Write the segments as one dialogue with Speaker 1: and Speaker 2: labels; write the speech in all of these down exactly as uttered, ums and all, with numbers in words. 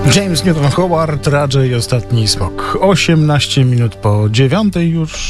Speaker 1: James Newton Howard, Raczej Ostatni Smok. osiemnaście minut po dziewiątej już.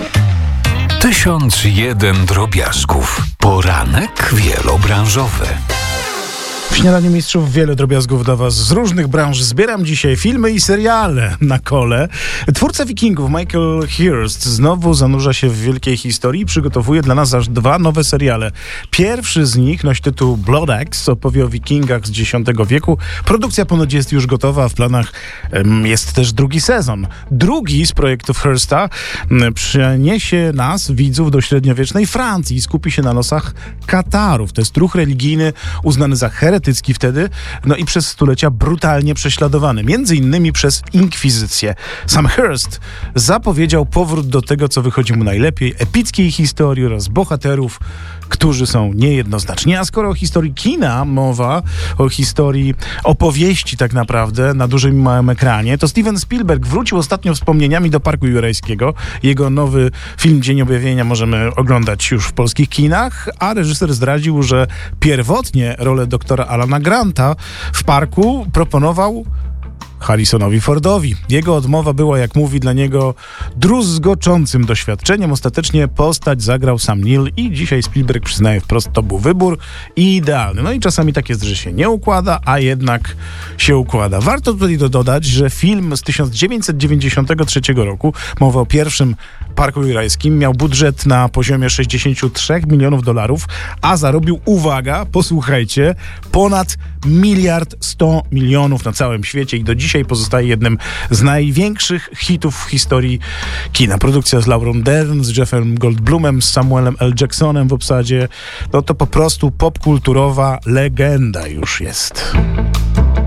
Speaker 2: Tysiąc jeden drobiazgów. Poranek wielobranżowy.
Speaker 1: W Śniadaniu Mistrzów wiele drobiazgów dla Was z różnych branż. Zbieram dzisiaj filmy i seriale na kole. Twórca Wikingów Michael Hirst znowu zanurza się w wielkiej historii i przygotowuje dla nas aż dwa nowe seriale. Pierwszy z nich nosi tytuł Blood Axe, opowie o Wikingach z dziesiątego wieku. Produkcja ponoć jest już gotowa, a w planach um, jest też drugi sezon. Drugi z projektów Hirsta um, przeniesie nas, widzów, do średniowiecznej Francji i skupi się na losach Katarów. To jest ruch religijny uznany za heretycki wtedy, no i przez stulecia brutalnie prześladowany, między innymi przez inkwizycję. Sam Hirst zapowiedział powrót do tego, co wychodzi mu najlepiej, epickiej historii oraz bohaterów, którzy są niejednoczni. A skoro o historii kina mowa, o historii opowieści tak naprawdę na dużym i małym ekranie, to Steven Spielberg wrócił ostatnio wspomnieniami do Parku Jurajskiego. Jego nowy film Dzień Objawienia możemy oglądać już w polskich kinach, a reżyser zdradził, że pierwotnie rolę doktora Alana Granta w parku proponował Harrisonowi Fordowi. Jego odmowa była, jak mówi, dla niego druzgoczącym doświadczeniem. Ostatecznie postać zagrał sam Neil i dzisiaj Spielberg przyznaje wprost, to był wybór idealny. No i czasami tak jest, że się nie układa, a jednak się układa. Warto tutaj dodać, że film z tysiąc dziewięćset dziewięćdziesiątego trzeciego roku, mowa o pierwszym Parku Jurajskim, miał budżet na poziomie sześćdziesiąt trzy milionów dolarów, a zarobił, uwaga, posłuchajcie, ponad miliard sto milionów na całym świecie i do dzisiaj pozostaje jednym z największych hitów w historii kina. Produkcja z Laurą Dern, z Jeffem Goldblumem, z Samuelem L. Jacksonem w obsadzie. No to po prostu popkulturowa legenda już jest.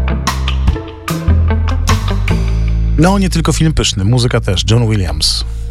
Speaker 1: No nie tylko film pyszny, muzyka też. John Williams.